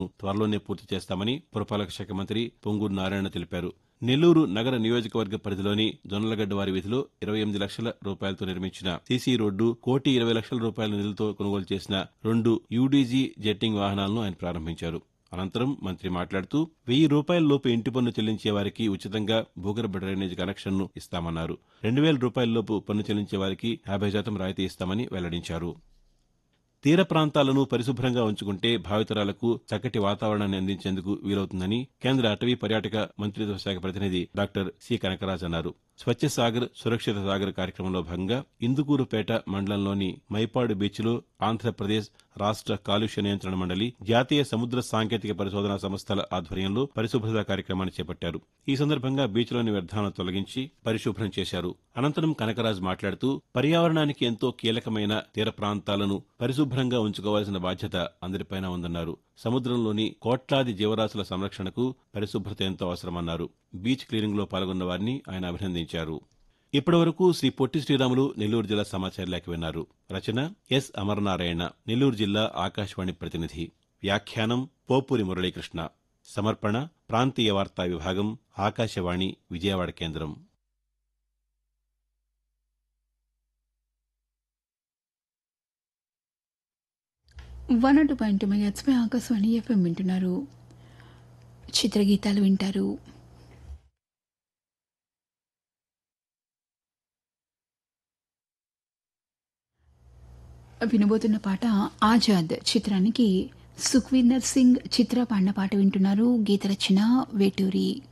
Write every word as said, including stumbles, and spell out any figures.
త్వరలోనే పూర్తి చేస్తామని పురపాలక శాఖ మంత్రి పొంగూరు నారాయణ తెలిపారు. నెల్లూరు నగర నియోజకవర్గ పరిధిలోని జొన్నలగడ్డ వారి వీధిలో ఇరవై ఎనిమిది లక్షల రూపాయలతో నిర్మించిన సీసీ రోడ్డు, కోటి ఇరవై లక్షల రూపాయల నిధులతో కొనుగోలు చేసిన రెండు యూడీజీ జెట్టింగ్ వాహనాలను ఆయన ప్రారంభించారు. అనంతరం మంత్రి మాట్లాడుతూ వెయ్యి రూపాయల లోపు ఇంటి పన్ను చెల్లించే వారికి ఉచితంగా భూగర్భ డ్రైనేజ్ కనెక్షన్ను ఇస్తామన్నారు. రెండు వేల రూపాయల లోపు పన్ను చెల్లించే వారికి యాభై శాతం రాయితీ ఇస్తామని వెల్లడించారు. తీర ప్రాంతాలను పరిశుభ్రంగా ఉంచుకుంటే భావితరాలకు చక్కటి వాతావరణాన్ని అందించేందుకు వీలవుతుందని కేంద్ర అటవీ పర్యాటక మంత్రిత్వ శాఖ ప్రతినిధి డాక్టర్ సి కనకరాజ్ అన్నారు. స్వచ్ఛ సాగర్ సురక్షిత సాగర్ కార్యక్రమంలో భాగంగా ఇందుకూరుపేట మండలంలోని మైపాడు బీచ్లో ఆంధ్రప్రదేశ్ రాష్ట్ర కాలుష్య నియంత్రణ మండలి, జాతీయ సముద్ర సాంకేతిక పరిశోధనా సంస్థల ఆధ్వర్యంలో పరిశుభ్రత కార్యక్రమాన్ని చేపట్టారు. ఈ సందర్భంగా బీచ్లోని వ్యర్థాలను తొలగించి పరిశుభ్రం చేశారు. అనంతరం కనకరాజ్ మాట్లాడుతూ పర్యావరణానికి ఎంతో కీలకమైన తీర ప్రాంతాలను పరిశుభ్రంగా ఉంచుకోవాల్సిన బాధ్యత అందరిపైన ఉందన్నారు. సముద్రంలోని కోట్లాది జీవరాశుల సంరక్షణకు పరిశుభ్రత ఎంతో అవసరమన్నారు. బీచ్ క్లీనింగ్లో పాల్గొన్న వారిని ఆయన అభినందించారు. ఇప్పటివరకు శ్రీ పొట్టి శ్రీరాములు నెల్లూరు జిల్లా సమాచార లేఖ విన్నారు. రచన ఎస్ అమరనారాయణ, నెల్లూరు జిల్లా ఆకాశవాణి ప్రతినిధి. వ్యాఖ్యానం పోపూరి మురళీకృష్ణ. సమర్పణ ప్రాంతీయ వార్తా విభాగం, ఆకాశవాణి విజయవాడ కేంద్రం. One two point మెగాట్స్పై Akashvani FM వింటున్నారు. చిత్రగీతాలు వింటారు. వినబోతున్న పాట ఆజాద్ చిత్రానికి సుఖ్వీందర్ సింగ్ చిత్ర పాడిన పాట వింటున్నారు. గీత రచన వేటూరి.